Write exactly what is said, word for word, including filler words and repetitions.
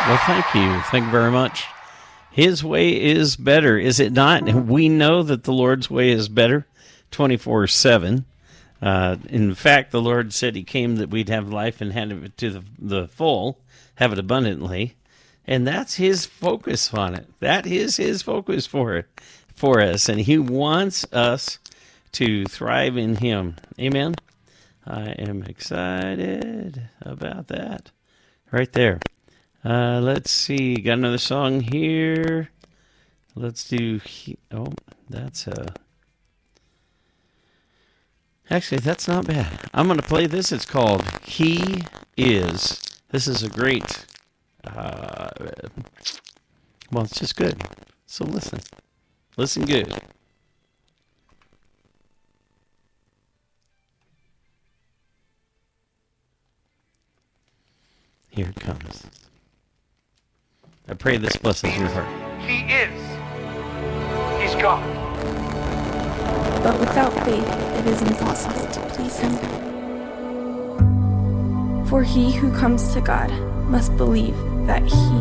Well, thank you. Thank you very much. His way is better, is it not? We know that the Lord's way is better twenty-four seven. Uh, in fact, the Lord said he came that we'd have life and have it to the, the full, have it abundantly. And that's his focus on it. That is his focus for it, for us. And he wants us to thrive in him. Amen? I am excited about that. Right there. Uh, let's see. Got another song here. Let's do... Oh, that's a... Actually, that's not bad. I'm going to play this. It's called He Is. This is a great... Uh, well, it's just good. So listen. Listen good. Here it comes. I pray this blesses your heart. He is. He's God. But without faith, it is impossible to please him. For he who comes to God must believe that he